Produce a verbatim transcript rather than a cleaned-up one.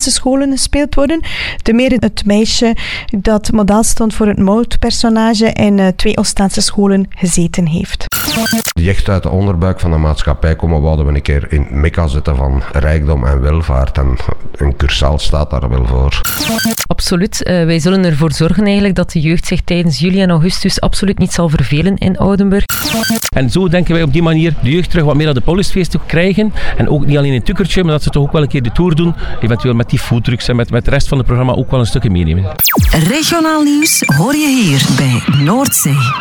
Oost-Staatse scholen gespeeld worden. Ten meer het meisje dat model stond voor het Maud-personage in uh, twee Oost-Staatse scholen gezeten heeft. Die echt uit de onderbuik van de maatschappij komen, wouden we een keer in het mekka zetten van rijkdom en welvaart. En een cursaal staat daar wel voor. Absoluut. Uh, wij zullen ervoor zorgen eigenlijk dat de jeugd zich tijdens juli en augustus absoluut niet zal vervelen in Oudenburg. En zo denken wij op die manier de jeugd terug wat meer aan de Paulusfeesten krijgen. En ook niet alleen in Tukkertje, maar dat ze toch ook wel een keer de tour doen. Eventueel met die foodtrucks en met, met de rest van het programma ook wel een stukje meenemen. Regionaal nieuws hoor je hier bij Noordzee.